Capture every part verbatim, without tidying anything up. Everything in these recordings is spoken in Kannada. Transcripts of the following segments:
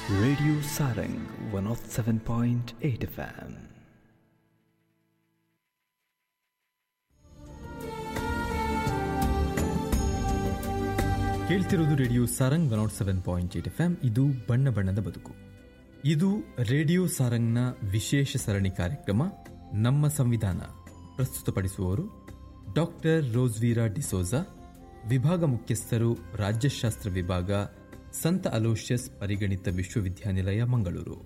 Radio Sarang one of seven point eight F M. ಕೇಳ್ತಿರೋದು radio Sarang one not seven point eight F M. ಇದು ಬಣ್ಣ ಬಣ್ಣದ ಬದುಕು. ಇದು ರೇಡಿಯೋ ಸಾರಂಗ್ನ ವಿಶೇಷ ಸರಣಿ ಕಾರ್ಯಕ್ರಮ ನಮ್ಮ ಸಂವಿಧಾನ. ಪ್ರಸ್ತುತಪಡಿಸುವವರು ಡಾಕ್ಟರ್ ರೋಸ್ವೀರಾ ಡಿಸೋಜಾ, ವಿಭಾಗ ಮುಖ್ಯಸ್ಥರು ರಾಜ್ಯಶಾಸ್ತ್ರ ವಿಭಾಗ, ಸಂತ ಅಲೋಷಿಯಸ್ ಪರಿಗಣಿತ ವಿಶ್ವವಿದ್ಯಾನಿಲಯ, ಮಂಗಳೂರು.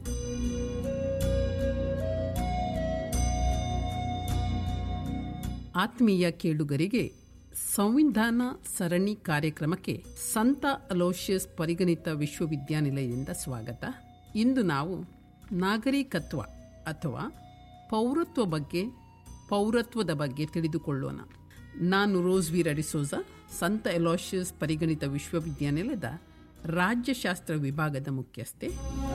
ಆತ್ಮೀಯ ಕೇಳುಗರಿಗೆ ಸಂವಿಧಾನ ಸರಣಿ ಕಾರ್ಯಕ್ರಮಕ್ಕೆ ಸಂತ ಅಲೋಷಿಯಸ್ ಪರಿಗಣಿತ ವಿಶ್ವವಿದ್ಯಾನಿಲಯದಿಂದ ಸ್ವಾಗತ. ಇಂದು ನಾವು ನಾಗರಿಕತ್ವ ಅಥವಾ ಪೌರತ್ವ ಬಗ್ಗೆ ಪೌರತ್ವದ ಬಗ್ಗೆ ತಿಳಿದುಕೊಳ್ಳೋಣ. ನಾನು ರೋಸ್ವೀರಾ ಡಿಸೋಜಾ, ಸಂತ ಅಲೋಷಿಯಸ್ ಪರಿಗಣಿತ ವಿಶ್ವವಿದ್ಯಾನಿಲಯದ ರಾಜ್ಯಶಾಸ್ತ್ರ ವಿಭಾಗದ ಮುಖ್ಯಸ್ಥೆ.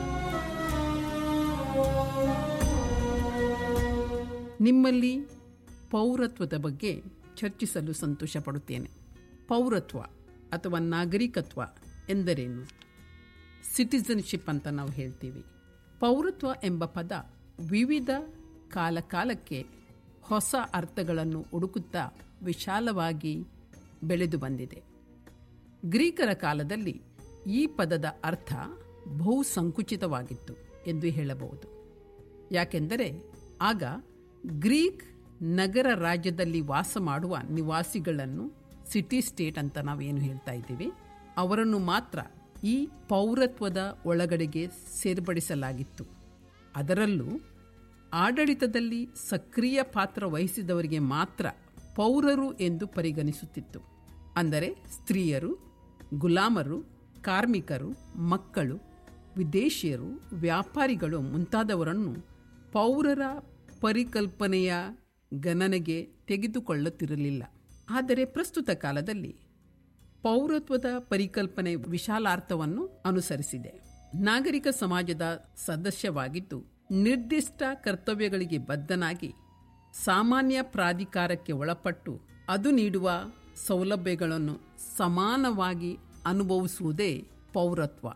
ನಿಮ್ಮಲ್ಲಿ ಪೌರತ್ವದ ಬಗ್ಗೆ ಚರ್ಚಿಸಲು ಸಂತೋಷ ಪಡುತ್ತೇನೆ. ಪೌರತ್ವ ಅಥವಾ ನಾಗರಿಕತ್ವ ಎಂದರೇನು? ಸಿಟಿಸನ್ಶಿಪ್ ಅಂತ ನಾವು ಹೇಳ್ತೀವಿ. ಪೌರತ್ವ ಎಂಬ ಪದ ವಿವಿಧ ಕಾಲ ಕಾಲಕ್ಕೆ ಹೊಸ ಅರ್ಥಗಳನ್ನು ಹುಡುಕುತ್ತಾ ವಿಶಾಲವಾಗಿ ಬೆಳೆದು ಬಂದಿದೆ. ಗ್ರೀಕರ ಕಾಲದಲ್ಲಿ ಈ ಪದದ ಅರ್ಥ ಬಹು ಸಂಕುಚಿತವಾಗಿತ್ತು ಎಂದು ಹೇಳಬಹುದು. ಯಾಕೆಂದರೆ ಆಗ ಗ್ರೀಕ್ ನಗರ ರಾಜ್ಯದಲ್ಲಿ ವಾಸ ಮಾಡುವ ನಿವಾಸಿಗಳನ್ನು, ಸಿಟಿ ಸ್ಟೇಟ್ ಅಂತ ನಾವೇನು ಹೇಳ್ತಾ ಇದ್ದೀವಿ, ಅವರನ್ನು ಮಾತ್ರ ಈ ಪೌರತ್ವದ ಒಳಗಡೆಗೆ ಸೇರ್ಪಡಿಸಲಾಗಿತ್ತು. ಅದರಲ್ಲೂ ಆಡಳಿತದಲ್ಲಿ ಸಕ್ರಿಯ ಪಾತ್ರ ವಹಿಸಿದವರಿಗೆ ಮಾತ್ರ ಪೌರರು ಎಂದು ಪರಿಗಣಿಸುತ್ತಿತ್ತು. ಅಂದರೆ ಸ್ತ್ರೀಯರು, ಗುಲಾಮರು, ಕಾರ್ಮಿಕರು, ಮಕ್ಕಳು, ವಿದೇಶಿಯರು, ವ್ಯಾಪಾರಿಗಳು ಮುಂತಾದವರನ್ನು ಪೌರರ ಪರಿಕಲ್ಪನೆಯ ಗಣನೆಗೆ ತೆಗೆದುಕೊಳ್ಳುತ್ತಿರಲಿಲ್ಲ. ಆದರೆ ಪ್ರಸ್ತುತ ಕಾಲದಲ್ಲಿ ಪೌರತ್ವದ ಪರಿಕಲ್ಪನೆ ವಿಶಾಲಾರ್ಥವನ್ನು ಅನುಸರಿಸಿದೆ. ನಾಗರಿಕ ಸಮಾಜದ ಸದಸ್ಯವಾಗಿದ್ದು ನಿರ್ದಿಷ್ಟ ಕರ್ತವ್ಯಗಳಿಗೆ ಬದ್ಧನಾಗಿ ಸಾಮಾನ್ಯ ಪ್ರಾಧಿಕಾರಕ್ಕೆ ಒಳಪಟ್ಟು ಅದು ನೀಡುವ ಸೌಲಭ್ಯಗಳನ್ನು ಸಮಾನವಾಗಿ ಅನುಭವಿಸುವುದೇ ಪೌರತ್ವ.